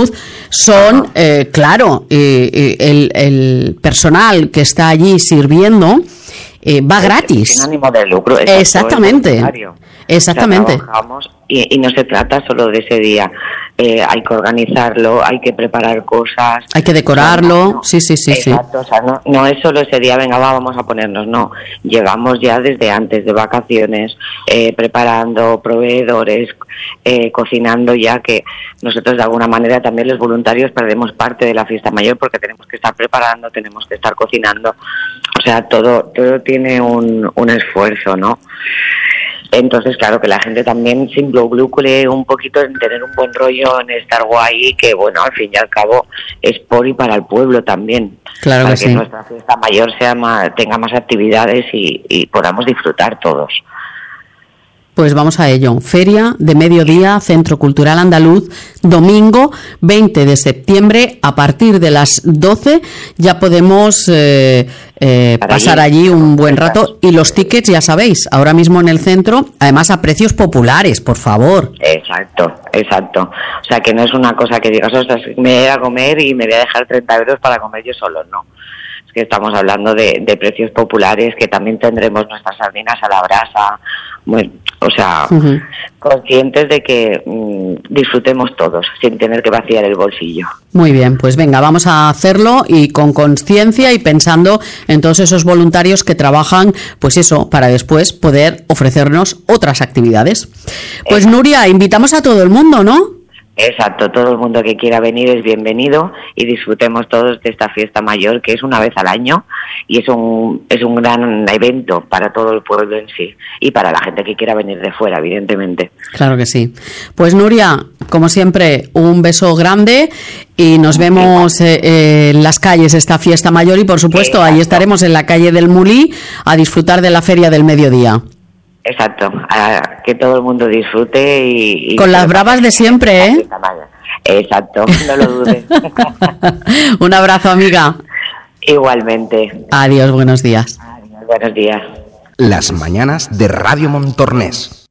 andaluz son, claro, el personal que está allí sirviendo va gratis. Sin ánimo de lucro. Exactamente. Exactamente. O sea, trabajamos y no se trata solo de ese día. Hay que organizarlo, hay que preparar cosas. Hay que decorarlo, no, sí. Exacto, o sea, no es solo ese día, venga, vamos a ponernos, no. Llevamos ya desde antes de vacaciones, preparando proveedores, cocinando, ya que nosotros de alguna manera también los voluntarios perdemos parte de la fiesta mayor porque tenemos que estar preparando, tenemos que estar cocinando. O sea, todo tiene un esfuerzo, ¿no? Entonces, claro, que la gente también se involucre un poquito en tener un buen rollo, en estar guay, que bueno, al fin y al cabo es por y para el pueblo también. Claro para que que sí. nuestra fiesta mayor tenga más actividades y podamos disfrutar todos. Pues vamos a ello. Feria de Mediodía, Centro Cultural Andaluz, domingo 20 de septiembre, a partir de las 12 ya podemos pasar allí un buen rato. Y los tickets, ya sabéis, ahora mismo en el centro, además a precios populares, por favor. Exacto. O sea, que no es una cosa que digas, ostras, me voy a comer y me voy a dejar 30 euros para comer yo solo, no. Es que estamos hablando de precios populares, que también tendremos nuestras sardinas a la brasa. Bueno, o sea, conscientes de que disfrutemos todos sin tener que vaciar el bolsillo. Muy bien, pues venga, vamos a hacerlo y con conciencia y pensando en todos esos voluntarios que trabajan, pues eso, para después poder ofrecernos otras actividades. Pues Nuria, invitamos a todo el mundo, ¿no? Exacto, todo el mundo que quiera venir es bienvenido y disfrutemos todos de esta fiesta mayor, que es una vez al año y es un gran evento para todo el pueblo en sí y para la gente que quiera venir de fuera, evidentemente. Claro que sí. Pues Nuria, como siempre, un beso grande y nos vemos en las calles esta fiesta mayor y por supuesto ahí estaremos en la calle del Mulí a disfrutar de la Feria del Mediodía. Exacto, que todo el mundo disfrute y con las bravas de siempre, ¿eh? Exacto, no lo dudes. Un abrazo, amiga. Igualmente. Adiós, buenos días. Adiós, buenos días. Las mañanas de Radio Montornés.